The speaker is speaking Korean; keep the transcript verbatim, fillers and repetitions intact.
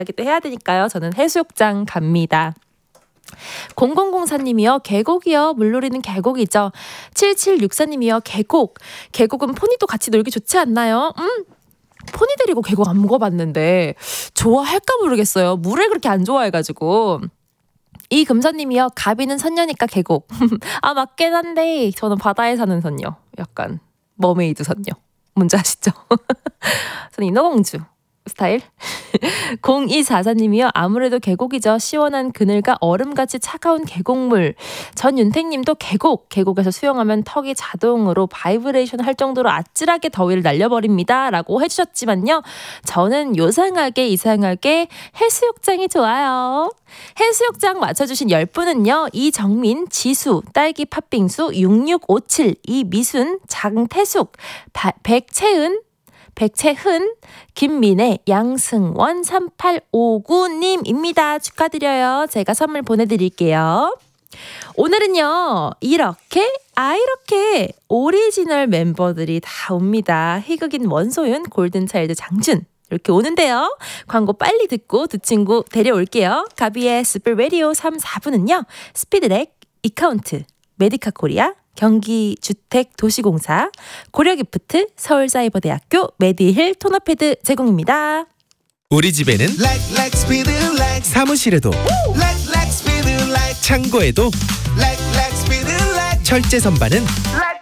또 해야 되니까요. 저는 해수욕장 갑니다. 공공공사님이요. 계곡이요. 물놀이는 계곡이죠. 칠칠육사님이요. 계곡. 계곡은 포니도 같이 놀기 좋지 않나요? 음. 포니 데리고 계곡 안 먹어봤는데 좋아할까 모르겠어요. 물을 그렇게 안 좋아해가지고. 이 금사님이요. 가비는 선녀니까 계곡. 아 맞긴 한데 저는 바다에 사는 선녀. 약간 머메이드 선녀. 뭔지 아시죠? 저는 인어공주 스타일. 공이사사님이요. 아무래도 계곡이죠. 시원한 그늘과 얼음같이 차가운 계곡물. 전윤택님도 계곡. 계곡에서 수영하면 턱이 자동으로 바이브레이션 할 정도로 아찔하게 더위를 날려버립니다. 라고 해주셨지만요. 저는 요상하게 이상하게 해수욕장이 좋아요. 해수욕장 맞춰주신 열 분은요. 이정민, 지수, 딸기 팥빙수, 육육오칠, 이미순, 장태숙, 바, 백채은, 백채흔, 김민혜, 양승원, 삼팔오구님입니다. 축하드려요. 제가 선물 보내드릴게요. 오늘은요. 이렇게 아 이렇게 오리지널 멤버들이 다 옵니다. 희극인 원소윤, 골든차일드 장준 이렇게 오는데요. 광고 빨리 듣고 두 친구 데려올게요. 가비의 스플 라디오 삼, 사부는요. 스피드렉, 이카운트, 메디카 코리아, 경기주택도시공사, 고려기프트, 서울사이버대학교, 메디힐 토너패드 제공입니다. 우리 집에는 like, like speed, like. 사무실에도 like, like speed, like. 창고에도 like, like speed, like. 철제 선반은 like.